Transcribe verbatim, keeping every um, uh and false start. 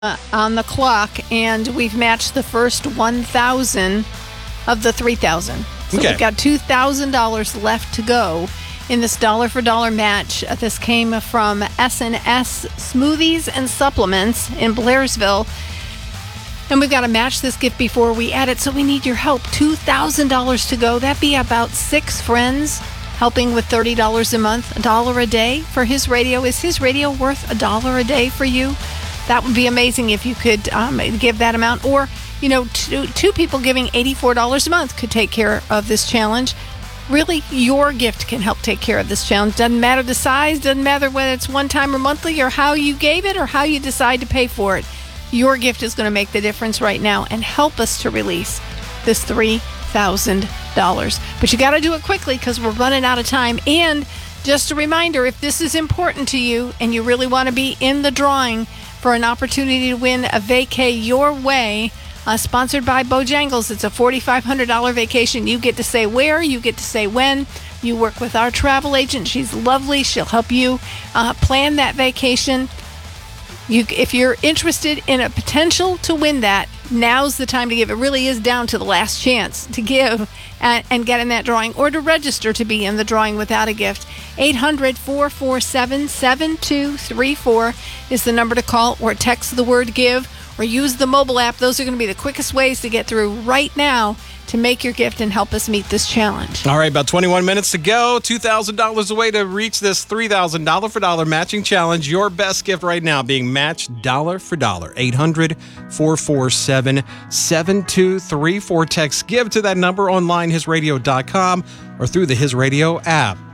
Uh, on the clock, and we've matched the first one thousand of the three thousand. So Okay. we've got two thousand dollars left to go in this dollar for dollar match. Uh, this came from S and S Smoothies and Supplements in Blairsville. And we've got to match this gift before we add it, so we need your help. two thousand dollars to go. That'd be about six friends helping with thirty dollars a month, a dollar a day for his radio. Is his radio worth a dollar a day for you? That would be amazing if you could um, give that amount. Or, you know, two, two people giving eighty-four dollars a month could take care of this challenge. Really, your gift can help take care of this challenge. Doesn't matter the size, doesn't matter whether it's one time or monthly or how you gave it or how you decide to pay for it. Your gift is going to make the difference right now and help us to release this three thousand dollars. But you got to do it quickly because we're running out of time. And just a reminder, if this is important to you and you really want to be in the drawing for an opportunity to win a vacay your way, uh, sponsored by Bojangles. It's a four thousand five hundred dollars vacation. You get to say where, you get to say when. You work with our travel agent. She's lovely. She'll help you uh, plan that vacation. You, if you're interested in a potential to win that, now's the time to give. It really is down to the last chance to give and, and get in that drawing or to register to be in the drawing without a gift. eight hundred, four four seven, seven two three four is the number to call, or text the word give or use the mobile app. Those are going to be the quickest ways to get through right now to make your gift and help us meet this challenge. All right, about twenty-one minutes to go. two thousand dollars away to reach this three thousand dollars for dollar matching challenge. Your best gift right now being matched dollar for dollar. eight hundred, four four seven, seven two three four. Text give to that number online, his radio dot com, or through the His Radio app.